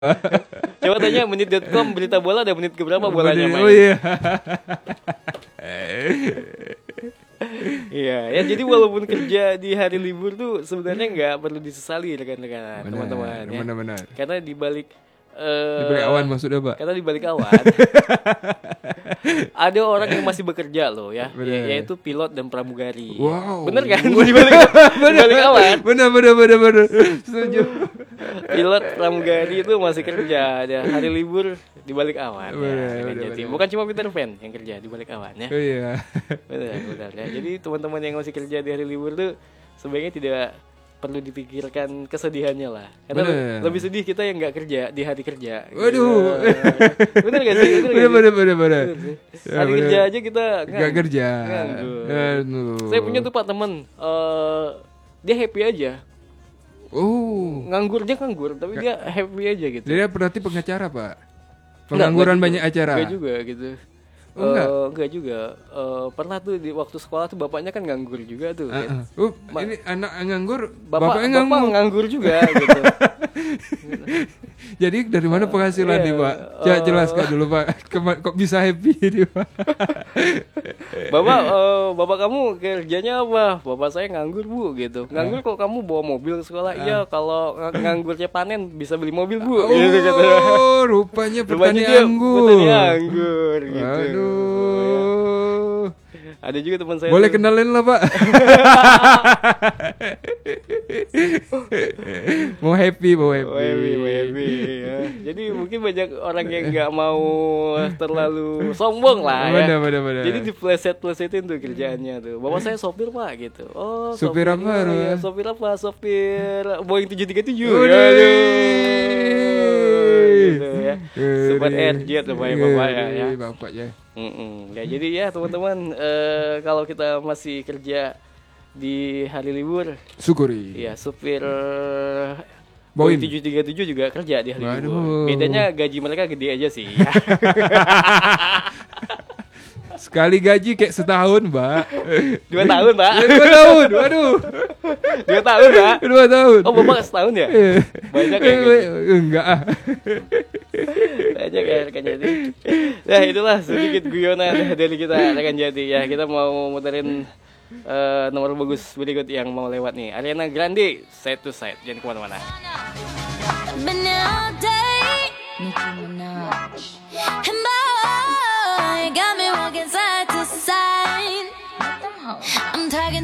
Coba tanya menit.com berita bola ada menit keberapa bolanya main. Oh iya. Iya, ya jadi walaupun kerja di hari libur tuh sebenarnya nggak perlu disesali rekan-rekan teman-teman ya. Benar. Karena di balik awan maksudnya, Pak. karena di balik awan ada orang yang masih bekerja loh ya, yaitu pilot dan pramugari. Wow. Bener kan? Di balik awan. Benar. Setuju. Pilot pramugari itu masih kerja, ada hari libur di balik awan. Benar. Bukan cuma Peter Pan yang kerja di balik awan ya. Oh iya. Benar ya. Jadi teman-teman yang masih kerja di hari libur tuh sebaiknya tidak perlu dipikirkan kesedihannya lah. Karena lebih sedih kita yang nggak kerja di hari kerja. Waduh. Bener gak sih? Bener. Hari kerja aja kita nggak kerja. Saya punya tuh Pak temen, dia happy aja. Oh. Nganggurnya nganggur, tapi dia happy aja gitu. Dia berarti pengacara, Pak. Pengangguran banyak acara. Enggak juga gitu. Enggak juga. Pernah tuh di waktu sekolah tuh bapaknya kan nganggur juga tuh. Kan? Ini anak nganggur, bapak nganggur juga gitu. Jadi dari mana penghasilan nih, Pak? Jelaskan dulu, Pak. Kok bisa happy nih, Pak? Bapak kamu kerjanya apa? Bapak saya nganggur, Bu, gitu. Nganggur kok kamu bawa mobil ke sekolah? Iya, kalau nganggurnya panen bisa beli mobil, Bu. Oh, gitu, gitu. Rupanya petani anggur. Petani anggur gitu. Aduh. Ada juga teman saya. Boleh kenalin lah, Pak. Mau happy. Ya. Jadi mungkin banyak orang yang nggak mau terlalu sombong lah ya. Bener. Jadi diplesetin tuh kerjaannya tuh. Bapak saya sopir, Pak, gitu. Oh, sopir apa? Ya, sopir apa? Sopir Boeing 737. Gitu ya. Sobat RJ Bapak ya. Bapaknya. Ya jadi ya teman-teman, kalau kita masih kerja di hari libur, syukuri. Ya, supir Boeing 737 juga kerja di hari libur. Bedanya gaji mereka gede aja sih. Sekali gaji kayak setahun, Mbak. 2 tahun, Pak. 2 tahun, waduh. 2 tahun, Pak. 2 tahun. Oh, Bapak setahun ya? Banyak ya? Enggak. Banyak ya rekan Jati. Nah, itulah sedikit guyonan dari kita rekan Jati ya. Kita mau muterin nomor bagus berikut yang mau lewat nih. Ariana Grande, Side to Side. Jangan kemana-mana.